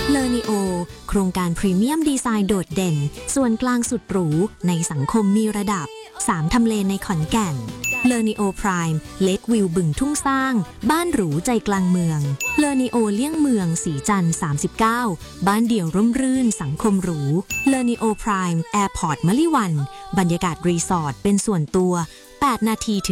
เลอนิโอโครงการพรีเมียมดีไซน์โดดเด่นส่วนกลางสุดหรูในสังคมมีระดับ3ทำเลในขอนแก่นเลอนิโอไพร์เลควิวบึงทุ่งสร้างบ้านหรูใจกลางเมืองเลอนิโอเลี่ยงเมืองสีจันทร์39บ้านเดี่ยวร่มรื่นสังคมหรูเลอนิโอไพร์แอร์พอร์ตมะลิวันบรรยากาศรีสอร์ทเป็นส่วนตัว8 นาที